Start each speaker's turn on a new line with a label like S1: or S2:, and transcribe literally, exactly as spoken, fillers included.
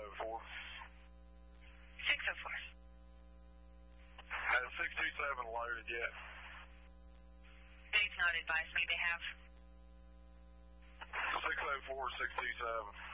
S1: oh four.
S2: six oh four.
S1: Has six two seven loaded yet?
S2: They've not advised me they have.
S1: six oh four, six two seven.